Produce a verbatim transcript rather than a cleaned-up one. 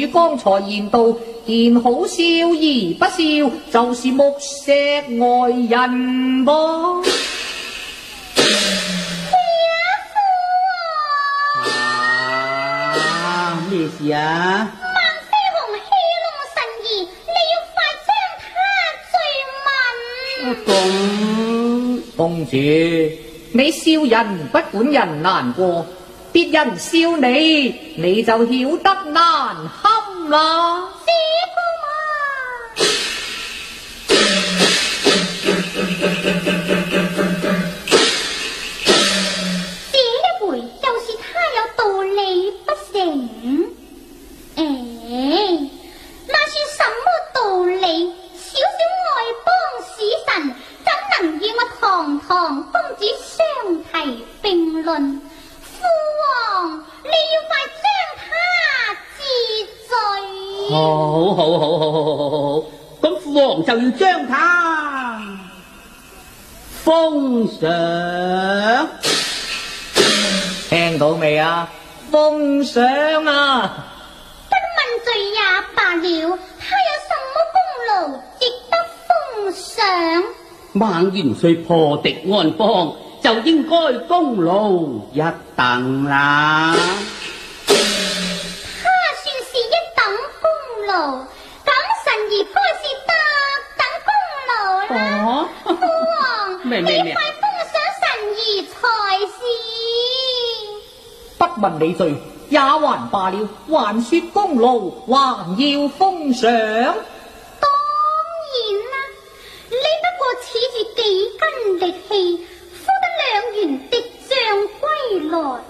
剛才言道，見好笑而不笑，就是木石外人噃。 啊，咩事啊？ 孟飛鴻戲弄神兒，你要快將他罪問。 咁公主，你笑人不管人難過，別人笑你，你就曉得難堪啦。 這個嘛，這一回又是他有道理不成？誒，那算什麼道理？小小外邦使臣，怎能與我堂堂公主相提並論？父王，你要快將他治罪。 好好好好好好好好，咁父王就要將他封上。 聽到未啊？封上啊！ 不問罪也罷了，他有什麼功勞值得封上？ 孟元帥破敵安邦，就應該功勞一等啦。 他算是一等功勞，咁神兒該是特等功勞啦。 哦， 父王， 咩咩咩你快封上神兒才是。 不問你罪，也還罷了，還說功勞，還要封賞。 當然啦，你不過恃住幾斤力氣，敷得兩員敵將歸來。